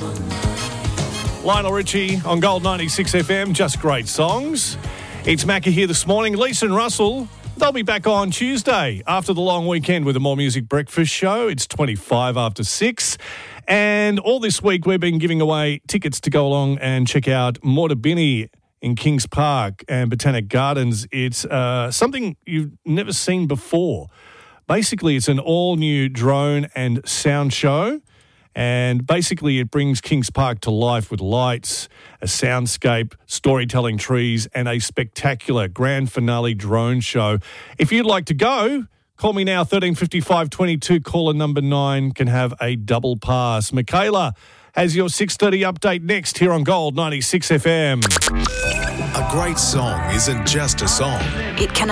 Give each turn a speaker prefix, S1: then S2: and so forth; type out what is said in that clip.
S1: Lionel Richie on Gold 96 FM, just great songs. It's Macca here this morning. Lisa and Russell, they'll be back on Tuesday after the long weekend with a More Music Breakfast show. It's 25 after 6. And all this week we've been giving away tickets to go along and check out Mortabini in Kings Park and Botanic Gardens. It's something you've never seen before. Basically, it's an all-new drone and sound show. And basically it brings Kings Park to life with lights, a soundscape, storytelling trees, and a spectacular grand finale drone show. If you'd like to go, call me now, 1355 22. Caller number 9 can have a double pass. Michaela has your 6:30 update next here on Gold 96 FM.
S2: A great song isn't just a song.
S3: It can